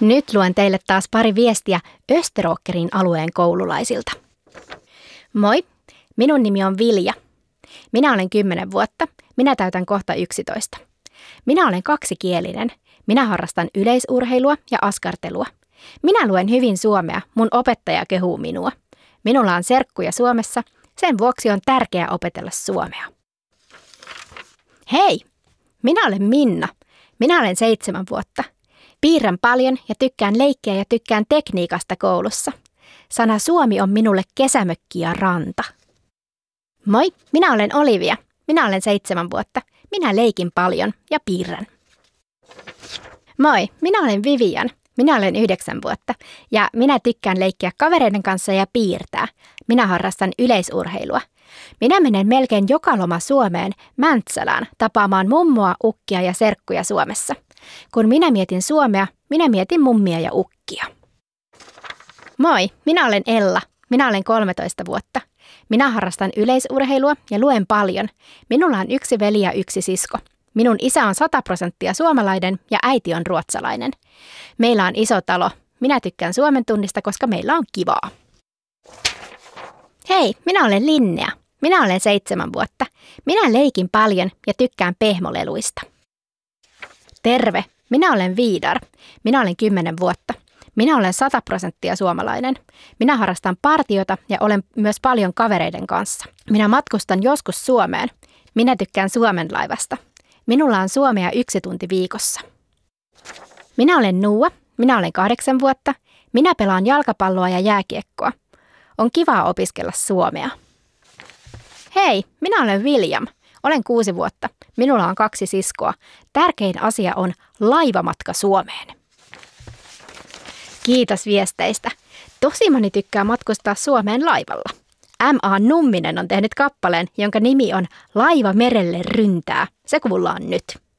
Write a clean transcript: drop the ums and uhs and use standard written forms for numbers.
Nyt luen teille taas pari viestiä Österåkerin alueen koululaisilta. Moi, minun nimi on Vilja. Minä olen 10 vuotta, minä täytän kohta 11. Minä olen kaksikielinen. Minä harrastan yleisurheilua ja askartelua. Minä luen hyvin suomea, mun opettaja kehuu minua. Minulla on serkkuja Suomessa, sen vuoksi on tärkeää opetella suomea. Hei, minä olen Minna. Minä olen 7 vuotta. Piirrän paljon ja tykkään leikkiä ja tykkään tekniikasta koulussa. Sana Suomi on minulle kesämökki ja ranta. Moi, minä olen Olivia. Minä olen 7 vuotta. Minä leikin paljon ja piirrän. Moi, minä olen Vivian. Minä olen 9 vuotta ja minä tykkään leikkiä kavereiden kanssa ja piirtää. Minä harrastan yleisurheilua. Minä menen melkein joka loma Suomeen Mäntsälään tapaamaan mummoa, ukkia ja serkkuja Suomessa. Kun minä mietin Suomea, minä mietin mummia ja ukkia. Moi, minä olen Ella. Minä olen 13 vuotta. Minä harrastan yleisurheilua ja luen paljon. Minulla on 1 veli ja 1 sisko. Minun isä on 100% suomalainen ja äiti on ruotsalainen. Meillä on iso talo. Minä tykkään Suomen tunnista, koska meillä on kivaa. Hei, minä olen Linnea. Minä olen 7 vuotta. Minä leikin paljon ja tykkään pehmoleluista. Terve, minä olen Viidar. Minä olen 10 vuotta. Minä olen 100% suomalainen. Minä harrastan partiota ja olen myös paljon kavereiden kanssa. Minä matkustan joskus Suomeen. Minä tykkään Suomen laivasta. Minulla on suomea 1 tunti viikossa. Minä olen Nuua. Minä olen 8 vuotta. Minä pelaan jalkapalloa ja jääkiekkoa. On kivaa opiskella suomea. Hei, minä olen William. Olen 6 vuotta. Minulla on 2 siskoa. Tärkein asia on laivamatka Suomeen. Kiitos viesteistä. Tosi moni tykkää matkustaa Suomeen laivalla. M.A. Numminen on tehnyt kappaleen, jonka nimi on Laiva merelle ryntää. Se kuullaan nyt.